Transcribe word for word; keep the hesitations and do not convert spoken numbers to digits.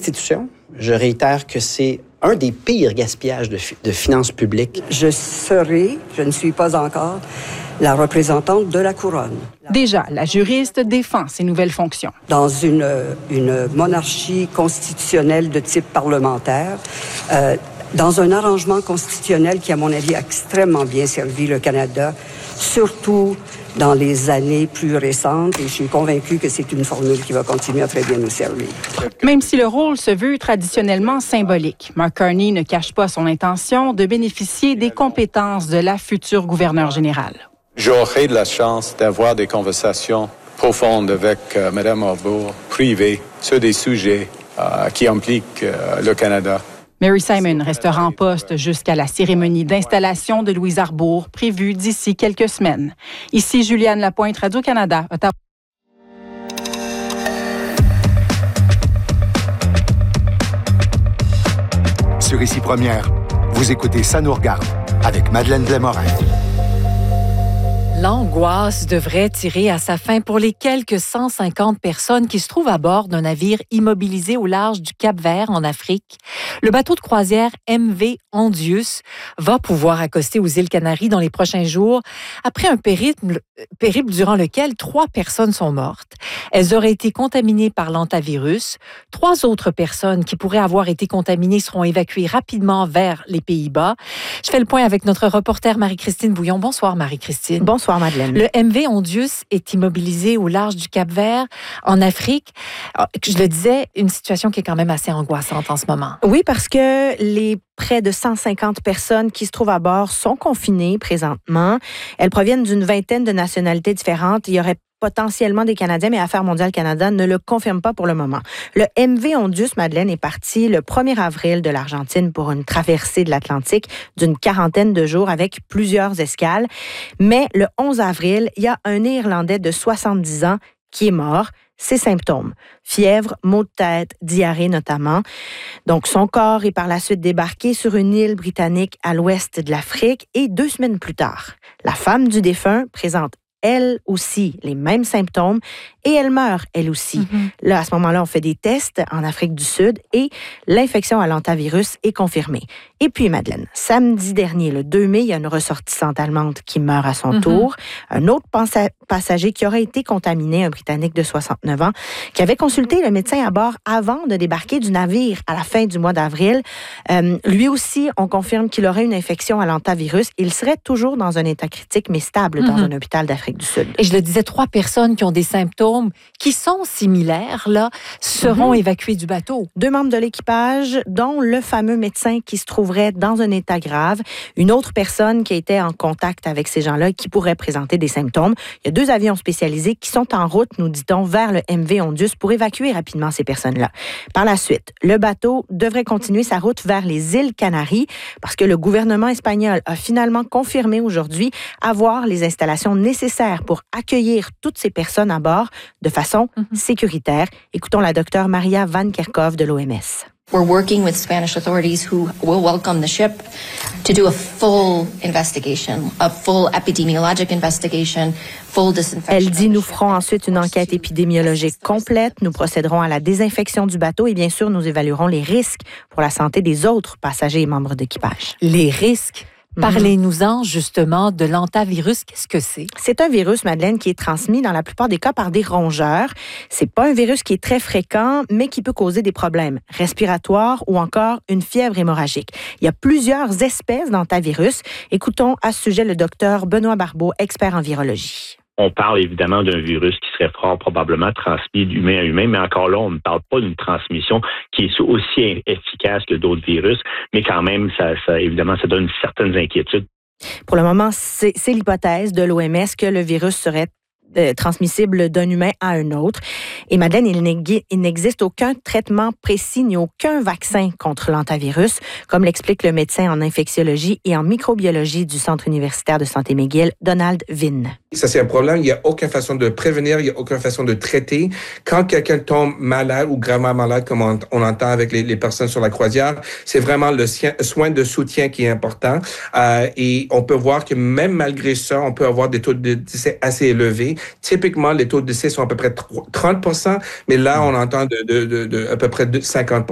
Constitution. Je réitère que c'est un des pires gaspillages de, fi- de finances publiques. Je serai, je ne suis pas encore, la représentante de la couronne. Déjà, la juriste défend ses nouvelles fonctions. Dans une, une monarchie constitutionnelle de type parlementaire, euh, dans un arrangement constitutionnel qui, à mon avis, a extrêmement bien servi le Canada, surtout dans les années plus récentes, et je suis convaincue que c'est une formule qui va continuer à très bien nous servir. Même si le rôle se veut traditionnellement symbolique, Mark Carney ne cache pas son intention de bénéficier des compétences de la future gouverneure générale. J'aurai de la chance d'avoir des conversations profondes avec euh, Mme Arbour, privées, sur des sujets euh, qui impliquent euh, le Canada. Mary Simon restera en poste jusqu'à la cérémonie d'installation de Louise Arbour, prévue d'ici quelques semaines. Ici Juliane Lapointe, Radio-Canada, Ottawa. Sur Ici Première, vous écoutez Ça nous regarde avec Madeleine Blais-Morin. L'angoisse devrait tirer à sa fin pour les quelques cent cinquante personnes qui se trouvent à bord d'un navire immobilisé au large du Cap-Vert en Afrique. Le bateau de croisière M V Ondius va pouvoir accoster aux îles Canaries dans les prochains jours après un périple, périple durant lequel trois personnes sont mortes. Elles auraient été contaminées par l'hantavirus. Trois autres personnes qui pourraient avoir été contaminées seront évacuées rapidement vers les Pays-Bas. Je fais le point avec notre reporter Marie-Christine Bouillon. Bonsoir Marie-Christine. Bonsoir Madeleine. Le M V Ondius est immobilisé au large du Cap-Vert, en Afrique. Je le disais, une situation qui est quand même assez angoissante en ce moment. Oui, parce que les près de cent cinquante personnes qui se trouvent à bord sont confinées présentement. Elles proviennent d'une vingtaine de nationalités différentes. Il y aurait potentiellement des Canadiens, mais Affaires mondiales Canada ne le confirme pas pour le moment. Le M V Ondius, Madeleine, est parti le premier avril de l'Argentine pour une traversée de l'Atlantique d'une quarantaine de jours avec plusieurs escales. Mais le onze avril, il y a un Néerlandais de soixante-dix ans qui est mort. Ses symptômes, fièvre, maux de tête, diarrhée notamment. Donc, son corps est par la suite débarqué sur une île britannique à l'ouest de l'Afrique et deux semaines plus tard, la femme du défunt présente elle aussi les mêmes symptômes et elle meurt elle aussi. Mm-hmm. Là, à ce moment-là, on fait des tests en Afrique du Sud et l'infection à l'hantavirus est confirmée. Et puis, Madeleine, samedi dernier, le deux mai, il y a une ressortissante allemande qui meurt à son mm-hmm. tour. Un autre passa- passager qui aurait été contaminé, un Britannique de soixante-neuf ans, qui avait consulté le médecin à bord avant de débarquer du navire à la fin du mois d'avril. Euh, lui aussi, on confirme qu'il aurait une infection à l'hantavirus. Il serait toujours dans un état critique, mais stable mm-hmm. dans un hôpital d'Afrique du Sud. Et je le disais, trois personnes qui ont des symptômes qui sont similaires, là, seront mm-hmm. évacuées du bateau. Deux membres de l'équipage, dont le fameux médecin qui se trouverait dans un état grave. Une autre personne qui était en contact avec ces gens-là qui pourrait présenter des symptômes. Il y a deux avions spécialisés qui sont en route, nous dit-on, vers le M V Ondius pour évacuer rapidement ces personnes-là. Par la suite, le bateau devrait continuer sa route vers les îles Canaries parce que le gouvernement espagnol a finalement confirmé aujourd'hui avoir les installations nécessaires pour accueillir toutes ces personnes à bord de façon mm-hmm. sécuritaire. Écoutons la docteure Maria Van Kerkhove de l'O M S. We're working with Spanish authorities who will welcome the ship to do a full investigation, a full epidemiologic investigation, full disinfection. Elle dit, nous ferons ensuite une enquête épidémiologique complète, nous procéderons à la désinfection du bateau et bien sûr, nous évaluerons les risques pour la santé des autres passagers et membres d'équipage. Les risques? Parlez-nous-en justement de l'hantavirus. Qu'est-ce que c'est? C'est un virus, Madeleine, qui est transmis dans la plupart des cas par des rongeurs. C'est pas un virus qui est très fréquent, mais qui peut causer des problèmes respiratoires ou encore une fièvre hémorragique. Il y a plusieurs espèces d'hantavirus. Écoutons à ce sujet le docteur Benoît Barbeau, expert en virologie. On parle évidemment d'un virus qui serait fort probablement transmis d'humain à humain, mais encore là, on ne parle pas d'une transmission qui est aussi efficace que d'autres virus, mais quand même, ça, ça évidemment, ça donne certaines inquiétudes. Pour le moment, c'est, c'est l'hypothèse de l'O M S que le virus serait Euh, transmissible d'un humain à un autre. Et Madeleine, il, n'ex- il n'existe aucun traitement précis ni aucun vaccin contre l'hantavirus, comme l'explique le médecin en infectiologie et en microbiologie du Centre universitaire de santé McGill, Donald Vinn. Ça, c'est un problème. Il n'y a aucune façon de prévenir, il n'y a aucune façon de traiter. Quand quelqu'un tombe malade ou gravement malade, comme on, on entend avec les, les personnes sur la croisière, c'est vraiment le soin de soutien qui est important. Euh, et on peut voir que même malgré ça, on peut avoir des taux de décès assez élevés. Typiquement, les taux de décès sont à peu près trente pour cent, mais là, on entend de, de, de, de à peu près cinquante pour cent.